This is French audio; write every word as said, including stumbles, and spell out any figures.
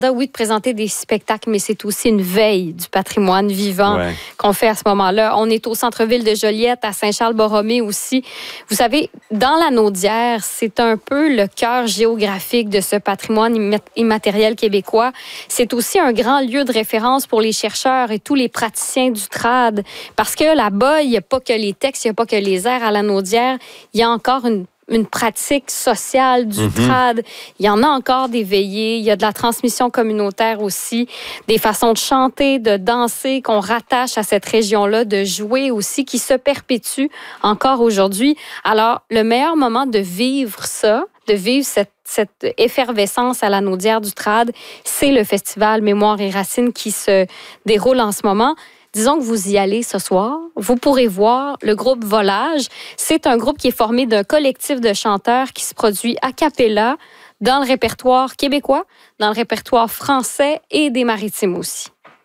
Oui, de présenter des spectacles, mais c'est aussi une veille du patrimoine vivant ouais. qu'on fait à ce moment-là. On est au centre-ville de Joliette, à Saint-Charles-Borromée aussi. Vous savez, dans la Naudière, c'est un peu le cœur géographique de ce patrimoine immatériel québécois. C'est aussi un grand lieu de référence pour les chercheurs et tous les praticiens du trad, parce que là-bas, il n'y a pas que les textes, il n'y a pas que les airs à la Naudière, il y a encore une une pratique sociale du mm-hmm. trad. Il y en a encore des veillées. Il y a de la transmission communautaire aussi, des façons de chanter, de danser qu'on rattache à cette région-là, de jouer aussi, qui se perpétue encore aujourd'hui. Alors, le meilleur moment de vivre ça, de vivre cette, cette effervescence à la Naudière du trad, c'est le festival Mémoire et Racines qui se déroule en ce moment. Disons que vous y allez ce soir, vous pourrez voir le groupe Volage. C'est un groupe qui est formé d'un collectif de chanteurs qui se produit a cappella dans le répertoire québécois, dans le répertoire français et des maritimes aussi.